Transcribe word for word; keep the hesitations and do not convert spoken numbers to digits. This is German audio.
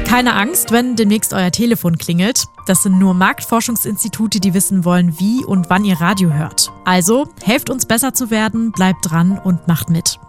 Keine Angst, wenn demnächst euer Telefon klingelt. Das sind nur Marktforschungsinstitute, die wissen wollen, wie und wann ihr Radio hört. Also, helft uns besser zu werden, bleibt dran und macht mit.